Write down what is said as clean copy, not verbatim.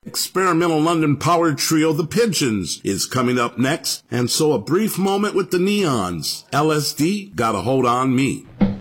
Experimental London power trio The Pigeons is coming up next, and so a brief moment with the Neons. LSD, Got a Hold on Me.